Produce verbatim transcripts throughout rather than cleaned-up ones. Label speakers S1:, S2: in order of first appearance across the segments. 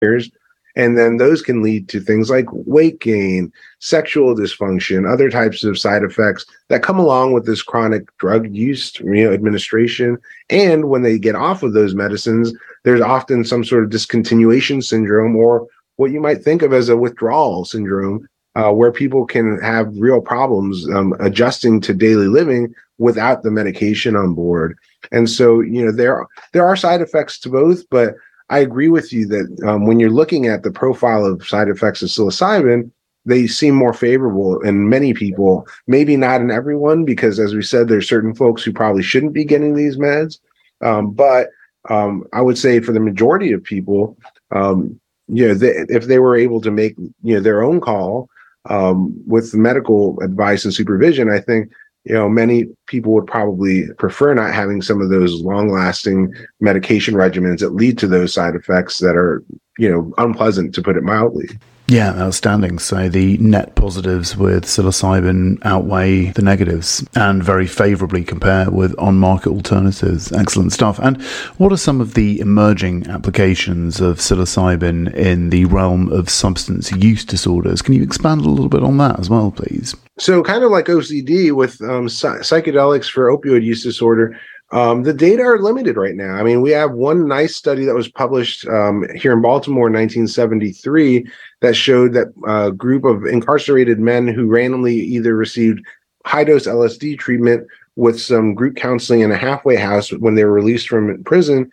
S1: years. And then those can lead to things like weight gain, sexual dysfunction, other types of side effects that come along with this chronic drug use, you know, administration. And when they get off of those medicines, there's often some sort of discontinuation syndrome, or what you might think of as a withdrawal syndrome, uh, where people can have real problems um, adjusting to daily living without the medication on board. And so, you know, there, there are side effects to both, but I agree with you that um, when you're looking at the profile of side effects of psilocybin, they seem more favorable in many people, maybe not in everyone, because as we said, there's certain folks who probably shouldn't be getting these meds. Um, but um, I would say for the majority of people, um, you know, they, if they were able to make, you know, their own call um, with medical advice and supervision, I think, you know, many people would probably prefer not having some of those long-lasting medication regimens that lead to those side effects that are, you know, unpleasant, to put it mildly.
S2: Yeah, outstanding. So the net positives with psilocybin outweigh the negatives and very favourably compare with on-market alternatives. Excellent stuff. And what are some of the emerging applications of psilocybin in the realm of substance use disorders? Can you expand a little bit on that as well, please?
S1: So kind of like O C D with um, psychedelics for opioid use disorder, Um, the data are limited right now. I mean, we have one nice study that was published um, here in Baltimore in nineteen seventy-three that showed that a group of incarcerated men who randomly either received high-dose L S D treatment with some group counseling in a halfway house when they were released from prison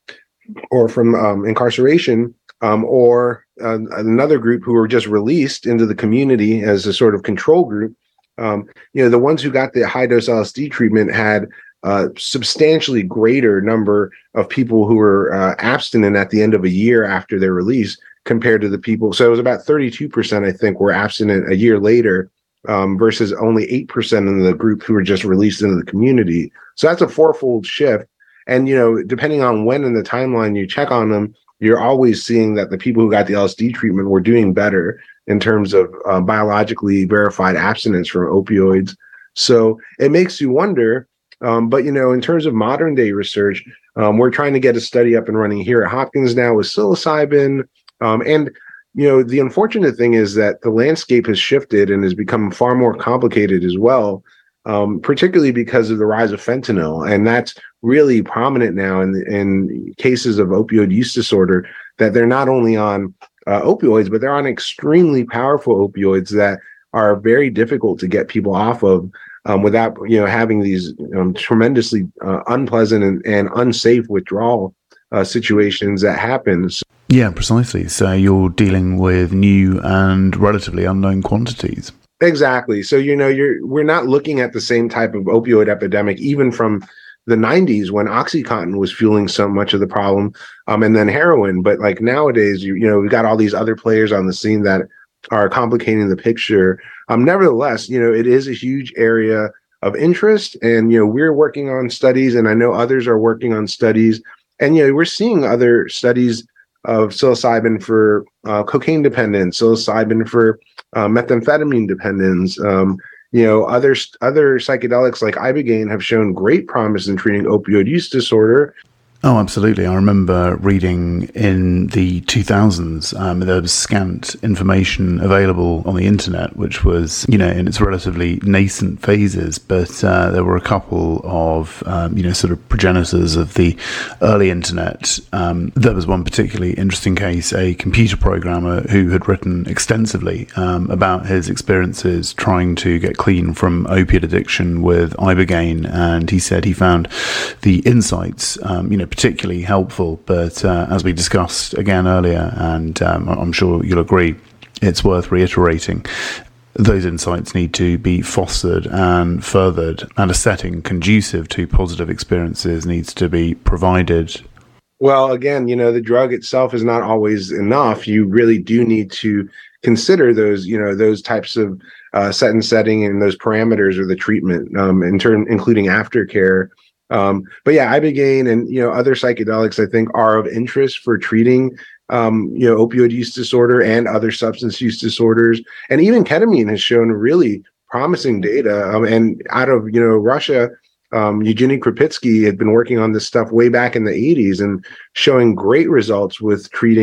S1: or from um, incarceration, um, or uh, another group who were just released into the community as a sort of control group. Um, you know, the ones who got the high-dose L S D treatment had a substantially greater number of people who were uh, abstinent at the end of a year after their release compared to the people. So it was about thirty-two percent, I think, were abstinent a year later um, versus only eight percent in the group who were just released into the community. So that's a fourfold shift. And, you know, depending on when in the timeline you check on them, you're always seeing that the people who got the L S D treatment were doing better in terms of uh, biologically verified abstinence from opioids. So it makes you wonder. Um, but, you know, in terms of modern day research, um, we're trying to get a study up and running here at Hopkins now with psilocybin. Um, and, you know, the unfortunate thing is that the landscape has shifted and has become far more complicated as well, um, particularly because of the rise of fentanyl. And that's really prominent now in, in cases of opioid use disorder, that they're not only on uh, opioids, but they're on extremely powerful opioids that are very difficult to get people off of. Um, without, you know, having these um, tremendously uh, unpleasant and, and unsafe withdrawal uh, situations that happen.
S2: Yeah, precisely. So you're dealing with new and relatively unknown quantities.
S1: Exactly. So, you know, you're we're not looking at the same type of opioid epidemic, even from the nineties when OxyContin was fueling so much of the problem, um, and then heroin. But like nowadays, you, you know, we've got all these other players on the scene that are complicating the picture. Um, nevertheless, you know, it is a huge area of interest, and, you know, we're working on studies, and I know others are working on studies, and, you know, we're seeing other studies of psilocybin for uh, cocaine dependence, psilocybin for uh, methamphetamine dependence. Um, you know, other other psychedelics like ibogaine have shown great promise in treating opioid use disorder.
S2: Oh, absolutely. I remember reading in the two thousands, um, there was scant information available on the internet, which was, you know, in its relatively nascent phases, but uh, there were a couple of, um, you know, sort of progenitors of the early internet. Um, there was one particularly interesting case, a computer programmer who had written extensively um, about his experiences trying to get clean from opiate addiction with ibogaine, and he said he found the insights, um, you know, particularly helpful, but uh, as we discussed again earlier, and um, I'm sure you'll agree, it's worth reiterating, those insights need to be fostered and furthered, and a setting conducive to positive experiences needs to be provided.
S1: Well, again, you know, the drug itself is not always enough. You really do need to consider those, you know, those types of uh, set and setting and those parameters of the treatment, um, in turn, including aftercare. Um, but yeah, ibogaine and, you know, other psychedelics, I think, are of interest for treating, um, you know, opioid use disorder and other substance use disorders. And even ketamine has shown really promising data. Um, and out of, you know, Russia, um, Eugenie Krupitsky had been working on this stuff way back in the eighties and showing great results with treating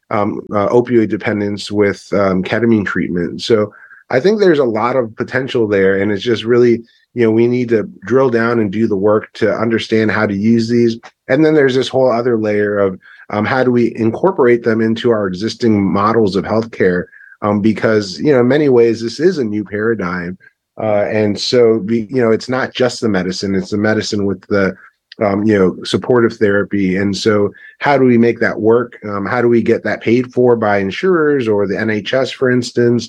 S1: um, uh, opioid dependence with um, ketamine treatment. So I think there's a lot of potential there, and it's just really, you know, we need to drill down and do the work to understand how to use these. And then there's this whole other layer of um, how do we incorporate them into our existing models of healthcare? Um, because, you know, in many ways, this is a new paradigm. Uh, and so, we, you know, it's not just the medicine, it's the medicine with the, um, you know, supportive therapy. And so how do we make that work? Um, how do we get that paid for by insurers or the N H S, for instance?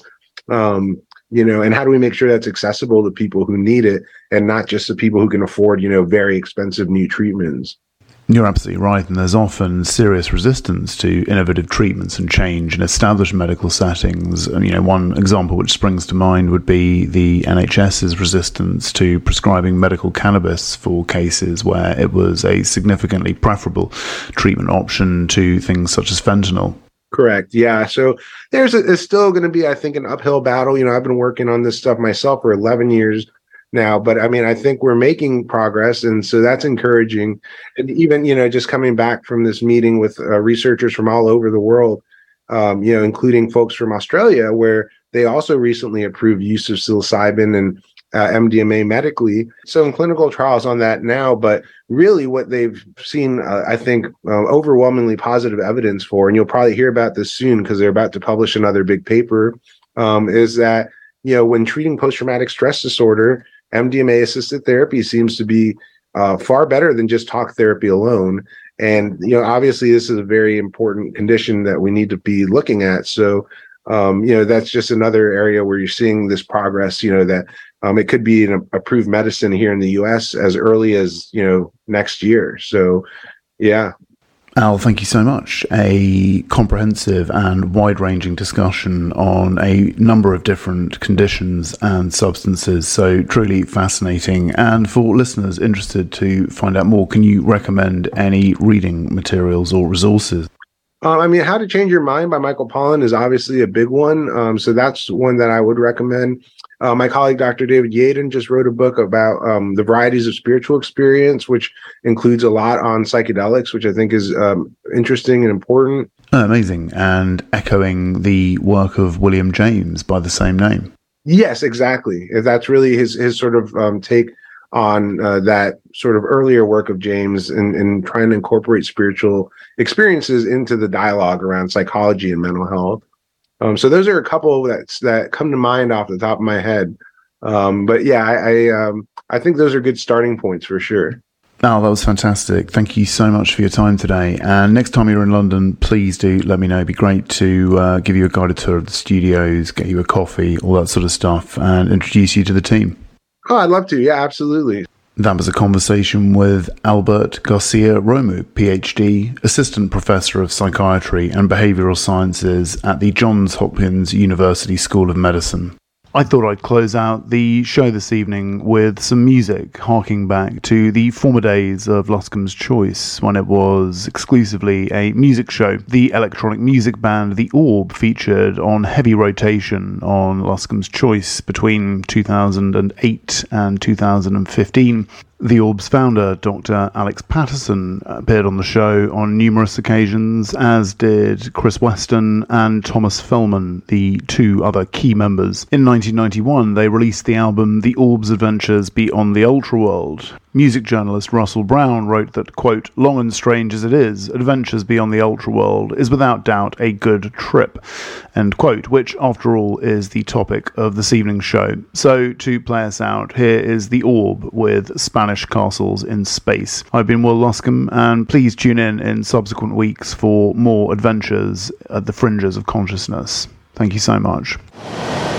S1: Um, you know, and how do we make sure that's accessible to people who need it and not just the people who can afford, you know, very expensive new treatments?
S2: You're absolutely right, and there's often serious resistance to innovative treatments and change in established medical settings. And, you know, one example which springs to mind would be the NHS's resistance to prescribing medical cannabis for cases where it was a significantly preferable treatment option to things such as fentanyl.
S1: Correct. Yeah. So there's, a, there's still going to be, I think, an uphill battle. You know, I've been working on this stuff myself for eleven years now, but I mean, I think we're making progress. And so that's encouraging. And even, you know, just coming back from this meeting with uh, researchers from all over the world, um, you know, including folks from Australia, where they also recently approved use of psilocybin and uh, M D M A medically. So in clinical trials on that now, but really what they've seen, uh, I think, uh, overwhelmingly positive evidence for, and you'll probably hear about this soon because they're about to publish another big paper, um, is that, you know, when treating post-traumatic stress disorder, M D M A-assisted therapy seems to be uh, far better than just talk therapy alone. And, you know, obviously this is a very important condition that we need to be looking at. So, um, you know, that's just another area where you're seeing this progress, you know, that um, it could be an approved medicine here in the U S as early as, you know, next year. So, yeah.
S2: Al, thank you so much. A comprehensive and wide-ranging discussion on a number of different conditions and substances. So truly fascinating. And for listeners interested to find out more, can you recommend any reading materials or resources?
S1: Um, I mean, How to Change Your Mind by Michael Pollan is obviously a big one. Um, so that's one that I would recommend. Uh, my colleague, Doctor David Yaden, just wrote a book about um, the varieties of spiritual experience, which includes a lot on psychedelics, which I think is um, interesting and important.
S2: Oh, amazing. And echoing the work of William James by the same name.
S1: Yes, exactly. That's really his his sort of um, take on uh, that sort of earlier work of James and, and trying to incorporate spiritual experiences into the dialogue around psychology and mental health. Um, so those are a couple that's, that come to mind off the top of my head. Um, but yeah, I I, um, I think those are good starting points for sure.
S2: Al, that was fantastic. Thank you so much for your time today. And next time you're in London, please do let me know. It'd be great to uh, give you a guided tour of the studios, get you a coffee, all that sort of stuff, and introduce you to the team.
S1: Oh, I'd love to. Yeah, absolutely.
S2: That was a conversation with Albert Garcia Romo, PhD, Assistant Professor of Psychiatry and Behavioral Sciences at the Johns Hopkins University School of Medicine. I thought I'd close out the show this evening with some music, harking back to the former days of Luscombe's Choice, when it was exclusively a music show. The electronic music band The Orb featured on heavy rotation on Luscombe's Choice between two thousand eight and two thousand fifteen. The Orb's founder, Doctor Alex Patterson, appeared on the show on numerous occasions, as did Chris Weston and Thomas Fellman, the two other key members. In nineteen ninety-one, they released the album The Orb's Adventures Beyond the Ultraworld. Music journalist Russell Brown wrote that, quote, "Long and strange as it is, Adventures Beyond the Ultraworld is without doubt a good trip," end quote, which, after all, is the topic of this evening's show. So, to play us out, here is The Orb with Spanish Castles in Space. I've been Will Luscombe, and please tune in in subsequent weeks for more adventures at the fringes of consciousness. Thank you so much.